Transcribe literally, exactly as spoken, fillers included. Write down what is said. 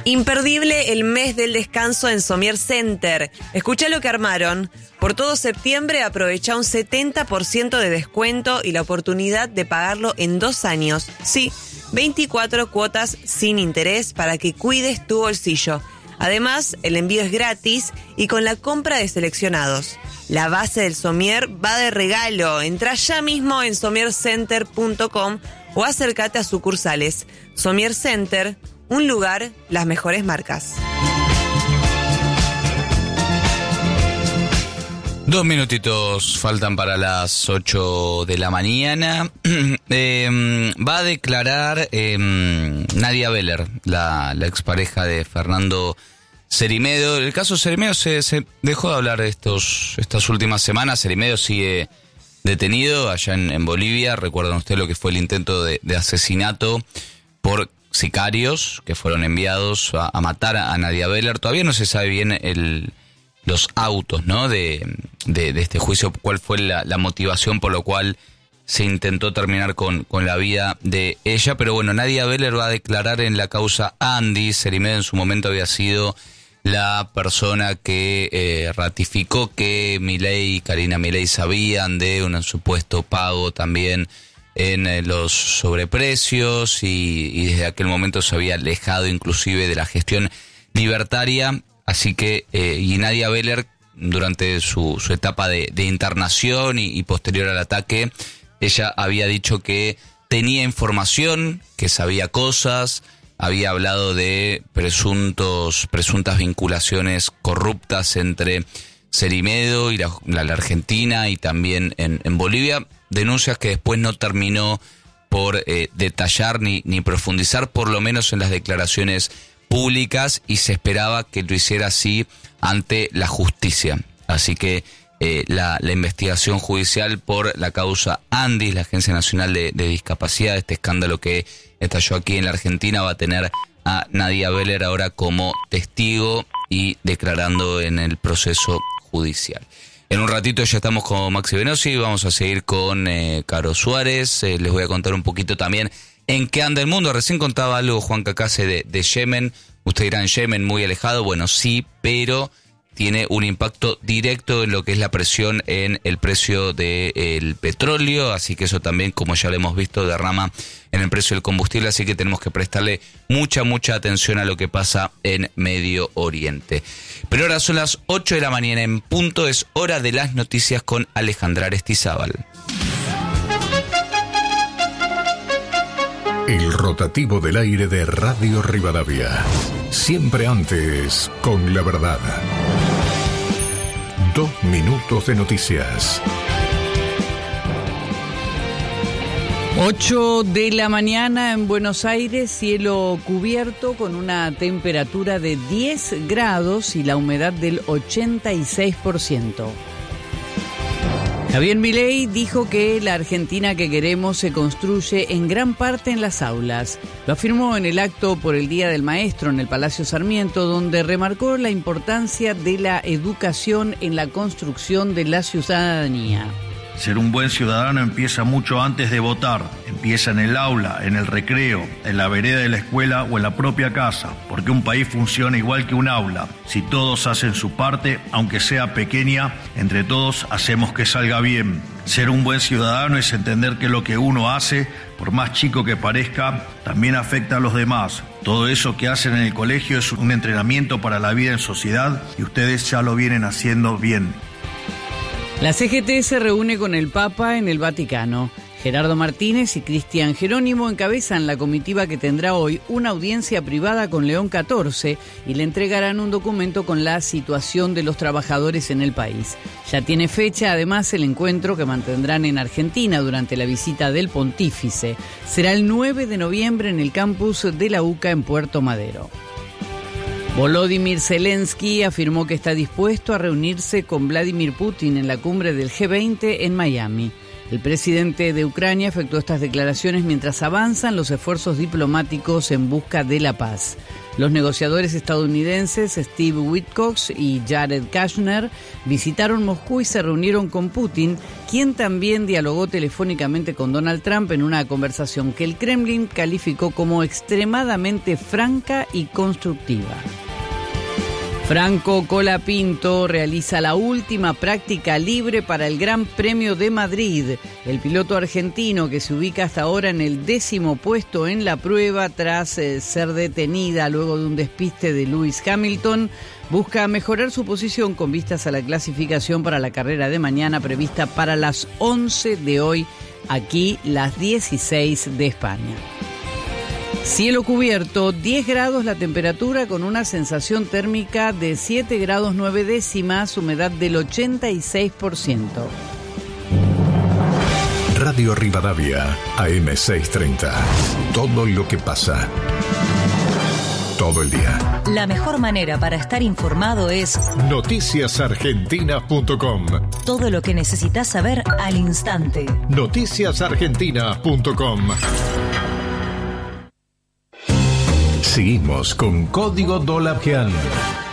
Imperdible el mes del descanso en Somier Center. Escuchá lo que armaron. Por todo septiembre aprovecha un setenta por ciento de descuento y la oportunidad de pagarlo en dos años. Sí, veinticuatro cuotas sin interés para que cuides tu bolsillo. Además, el envío es gratis y con la compra de seleccionados. La base del Somier va de regalo. Entrá ya mismo en somier center punto com o acércate a sucursales. Somier Center, un lugar, las mejores marcas. Dos minutitos faltan para las ocho de la mañana. eh, va a declarar eh, Nadia Beller, la, la expareja de Fernando Cerimedo. El caso Cerimedo se, se dejó de hablar estos, estas últimas semanas. Cerimedo sigue detenido allá en, en Bolivia. Recuerdan ustedes lo que fue el intento de, de asesinato por sicarios que fueron enviados a, a matar a, a Nadia Beller. Todavía no se sabe bien el... los autos, ¿no? De, de, de este juicio, cuál fue la, la motivación por lo cual se intentó terminar con, con la vida de ella, pero bueno, Nadia Beller va a declarar en la causa Andy. Cerimedo en su momento había sido la persona que eh, ratificó que Milei y Karina Milei sabían de un supuesto pago también en eh, los sobreprecios y, y desde aquel momento se había alejado inclusive de la gestión libertaria. Así que, eh, y Nadia Beller, durante su, su etapa de, de internación y, y posterior al ataque, ella había dicho que tenía información, que sabía cosas, había hablado de presuntos, presuntas vinculaciones corruptas entre Cerimedo y la, la, la Argentina y también en, en Bolivia, denuncias que después no terminó por eh, detallar ni, ni profundizar, por lo menos en las declaraciones públicas, y se esperaba que lo hiciera así ante la justicia. Así que eh, la, la investigación judicial por la causa Andy, la Agencia Nacional de, de Discapacidad, este escándalo que estalló aquí en la Argentina, va a tener a Nadia Beller ahora como testigo y declarando en el proceso judicial. En un ratito ya estamos con Maxi Venosi, vamos a seguir con eh, Caro Suárez, eh, les voy a contar un poquito también en qué anda el mundo. Recién contaba algo Juan Cacase de, de Yemen. Usted dirá, en Yemen muy alejado. Bueno, sí, pero tiene un impacto directo en lo que es la presión en el precio del petróleo. Así que eso también, como ya lo hemos visto, derrama en el precio del combustible. Así que tenemos que prestarle mucha, mucha atención a lo que pasa en Medio Oriente. Pero ahora son las ocho de la mañana en punto. Es hora de las noticias con Alejandra Aristizábal. El rotativo del aire de Radio Rivadavia. Siempre antes, con la verdad. Dos minutos de noticias. ocho de la mañana en Buenos Aires, cielo cubierto con una temperatura de diez grados y la humedad del ochenta y seis por ciento. Javier Milei dijo que la Argentina que queremos se construye en gran parte en las aulas. Lo afirmó en el acto por el Día del Maestro en el Palacio Sarmiento, donde remarcó la importancia de la educación en la construcción de la ciudadanía. Ser un buen ciudadano empieza mucho antes de votar. Empieza en el aula, en el recreo, en la vereda de la escuela o en la propia casa. Porque un país funciona igual que un aula. Si todos hacen su parte, aunque sea pequeña, entre todos hacemos que salga bien. Ser un buen ciudadano es entender que lo que uno hace, por más chico que parezca, también afecta a los demás. Todo eso que hacen en el colegio es un entrenamiento para la vida en sociedad y ustedes ya lo vienen haciendo bien. La C G T se reúne con el Papa en el Vaticano. Gerardo Martínez y Cristian Jerónimo encabezan la comitiva que tendrá hoy una audiencia privada con León catorce y le entregarán un documento con la situación de los trabajadores en el país. Ya tiene fecha, además, el encuentro que mantendrán en Argentina durante la visita del Pontífice. Será el nueve de noviembre en el campus de la U C A en Puerto Madero. Volodymyr Zelensky afirmó que está dispuesto a reunirse con Vladimir Putin en la cumbre del G veinte en Miami. El presidente de Ucrania efectuó estas declaraciones mientras avanzan los esfuerzos diplomáticos en busca de la paz. Los negociadores estadounidenses Steve Witkoff y Jared Kushner visitaron Moscú y se reunieron con Putin, quien también dialogó telefónicamente con Donald Trump en una conversación que el Kremlin calificó como extremadamente franca y constructiva. Franco Colapinto realiza la última práctica libre para el Gran Premio de Madrid. El piloto argentino, que se ubica hasta ahora en el décimo puesto en la prueba tras eh, ser detenida luego de un despiste de Lewis Hamilton, busca mejorar su posición con vistas a la clasificación para la carrera de mañana prevista para las once de hoy, aquí las dieciséis de España. Cielo cubierto, diez grados la temperatura con una sensación térmica de siete grados nueve décimas, humedad del ochenta y seis por ciento. Radio Rivadavia, A M seiscientos treinta. Todo lo que pasa. Todo el día. La mejor manera para estar informado es noticias argentinas punto com. Todo lo que necesitas saber al instante. noticias argentinas punto com. Seguimos con Código Dolapian.